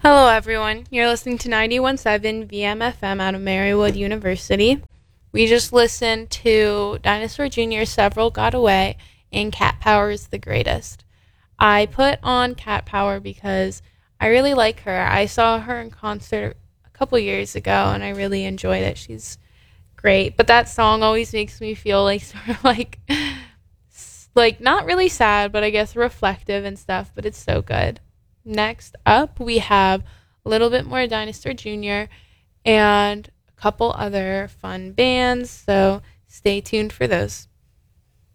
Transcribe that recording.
Hello, everyone. You're listening to 91.7 VMFM out of Marywood University. We just listened to Dinosaur Jr. Several Got Away and Cat Power is the Greatest. I put on Cat Power because I really like her. I saw her in concert a couple years ago and I really enjoyed it. She's great. But that song always makes me feel like sort of like not really sad, but I guess reflective and stuff, but it's so good. Next up, we have a little bit more Dinosaur Jr. and a couple other fun bands, so stay tuned for those.